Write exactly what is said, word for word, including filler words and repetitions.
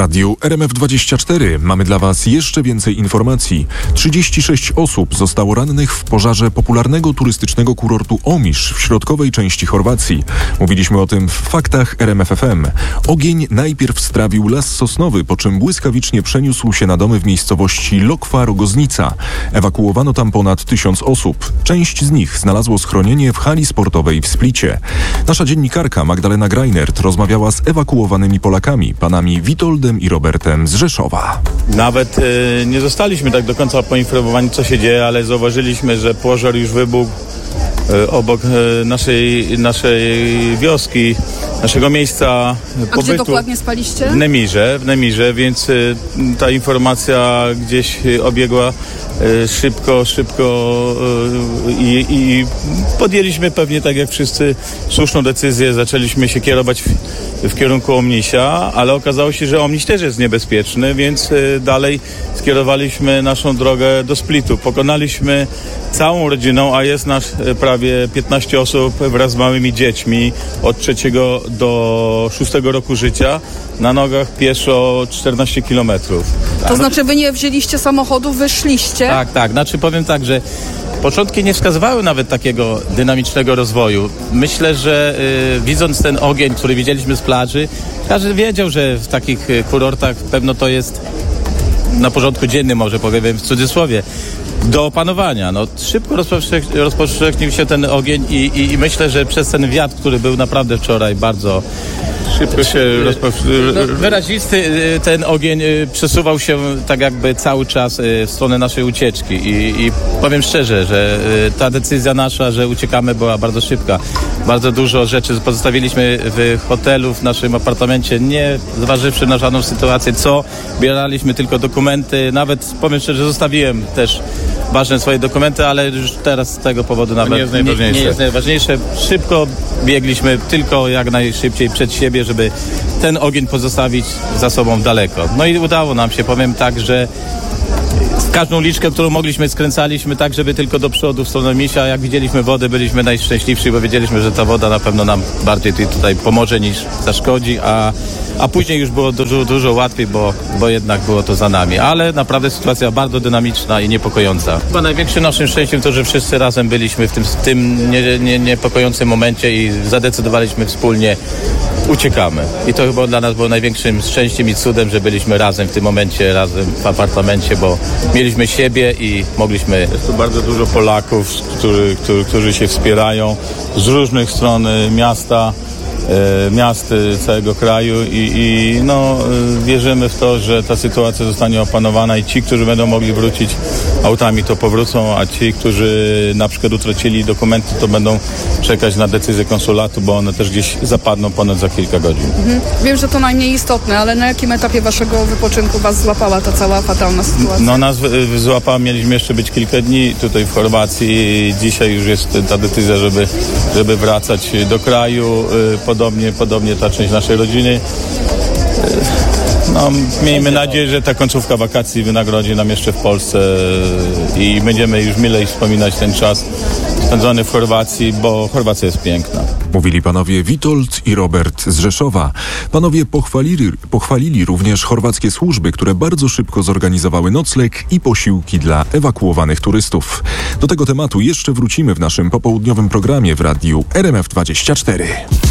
radiu R M F dwadzieścia cztery mamy dla Was jeszcze więcej informacji. trzydzieści sześć osób zostało rannych w pożarze popularnego turystycznego kurortu Omisz w środkowej części Chorwacji. Mówiliśmy o tym w faktach R M F F M. Ogień najpierw strawił las sosnowy, po czym błyskawicznie przeniósł się na domy w miejscowości Lokwa-Rogoznica. Ewakuowano tam ponad tysiąc osób. Część z nich znalazło schronienie w hali sportowej w Splicie. Nasza dziennikarka Magdalena Greinert rozmawiała z ewakuowanymi Polakami, panami Witoldem i Robertem z Rzeszowa. Nawet y, nie zostaliśmy tak do końca poinformowani, co się dzieje, ale zauważyliśmy, że pożar już wybuchł y, obok y, naszej, naszej wioski, naszego miejsca pobytu. A gdzie dokładnie spaliście? W Nemirze, w Nemirze, więc y, ta informacja gdzieś y, obiegła y, szybko, szybko y, i, i podjęliśmy pewnie, tak jak wszyscy, słuszną decyzję. Zaczęliśmy się kierować w, w kierunku Omnisia, ale okazało się, że Omniś też jest niebezpieczny, więc y, dalej skierowaliśmy naszą drogę do Splitu. Pokonaliśmy całą rodziną, a jest nas y, prawie piętnaście osób wraz z małymi dziećmi od trzeciego do szóstego roku życia, na nogach pieszo czternaście kilometrów. To znaczy wy nie wzięliście samochodu, wyszliście? Tak, tak. Znaczy powiem tak, że początki nie wskazywały nawet takiego dynamicznego rozwoju. Myślę, że y, widząc ten ogień, który widzieliśmy z plaży, każdy wiedział, że w takich y, kurortach pewno to jest na porządku dziennym, może powiem w cudzysłowie, do opanowania. No, szybko rozpowszech- rozpowszechnił się ten ogień i, i, i myślę, że przez ten wiatr, który był naprawdę wczoraj bardzo Szybko się rozpoczęło. no, wyrazisty, ten ogień przesuwał się tak jakby cały czas w stronę naszej ucieczki i, i powiem szczerze, że ta decyzja nasza, że uciekamy, była bardzo szybka. Bardzo dużo rzeczy pozostawiliśmy w hotelu, w naszym apartamencie, nie zważywszy na żadną sytuację, co bieraliśmy tylko dokumenty, nawet powiem szczerze, zostawiłem też ważne swoje dokumenty, ale już teraz z tego powodu nawet nie jest najważniejsze. Nie, nie jest najważniejsze. Szybko biegliśmy tylko jak najszybciej przed siebie, żeby ten ogień pozostawić za sobą daleko. No i udało nam się, powiem tak, że każdą liczkę, którą mogliśmy, skręcaliśmy tak, żeby tylko do przodu w stronę Misia. Jak widzieliśmy wodę, byliśmy najszczęśliwsi, bo wiedzieliśmy, że ta woda na pewno nam bardziej tutaj pomoże niż zaszkodzi, a, a później już było dużo, dużo łatwiej, bo, bo jednak było to za nami. Ale naprawdę sytuacja bardzo dynamiczna i niepokojąca. Chyba największym naszym szczęściem to, że wszyscy razem byliśmy w tym, w tym nie, nie, niepokojącym momencie i zadecydowaliśmy wspólnie, uciekamy. I to chyba dla nas było największym szczęściem i cudem, że byliśmy razem w tym momencie, razem w apartamencie, bo mieliśmy siebie i mogliśmy... Jest tu bardzo dużo Polaków, którzy, którzy, którzy się wspierają z różnych stron miasta, e, miast całego kraju i, i no, e, wierzymy w to, że ta sytuacja zostanie opanowana i ci, którzy będą mogli wrócić autami, to powrócą, a ci, którzy na przykład utracili dokumenty, to będą czekać na decyzję konsulatu, bo one też gdzieś zapadną ponad za kilka godzin. Mhm. Wiem, że to najmniej istotne, ale na jakim etapie waszego wypoczynku was złapała ta cała fatalna sytuacja? No nas w- złapała, mieliśmy jeszcze być kilka dni tutaj w Chorwacji. Dzisiaj już jest ta decyzja, żeby, żeby wracać do kraju. Podobnie, podobnie ta część naszej rodziny. No, miejmy nadzieję, że ta końcówka wakacji wynagrodzi nam jeszcze w Polsce i będziemy już milej wspominać ten czas spędzony w Chorwacji, bo Chorwacja jest piękna. Mówili panowie Witold i Robert z Rzeszowa. Panowie pochwalili, pochwalili również chorwackie służby, które bardzo szybko zorganizowały nocleg i posiłki dla ewakuowanych turystów. Do tego tematu jeszcze wrócimy w naszym popołudniowym programie w radiu R M F dwadzieścia cztery.